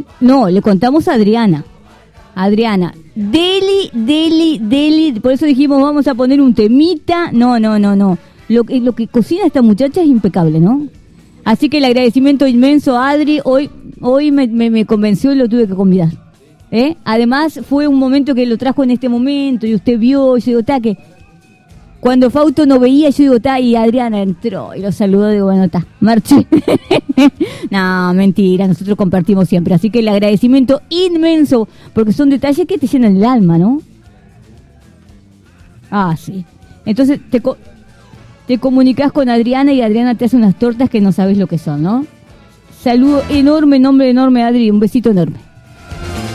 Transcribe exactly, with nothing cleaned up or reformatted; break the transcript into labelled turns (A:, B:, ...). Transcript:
A: No, le contamos a Adriana. Adriana, deli, deli, deli. Por eso dijimos, vamos a poner un temita. No, no, no, no. Lo, lo que cocina esta muchacha es impecable, ¿no? Así que el agradecimiento inmenso a Adri. Hoy, hoy me, me, me convenció y lo tuve que convidar. ¿Eh? Además, fue un momento que lo trajo en este momento y usted vio. Y yo digo, ta, que cuando Fausto no veía, yo digo, ta, y Adriana entró y lo saludó. Digo, bueno, ta, marché. No, mentira, nosotros compartimos siempre. Así que el agradecimiento inmenso, porque son detalles que te llenan el alma, ¿no? Ah, sí. Entonces te, co- te comunicas con Adriana y Adriana te hace unas tortas que no sabes lo que son, ¿no? Saludo enorme, nombre enorme, Adri, un besito enorme.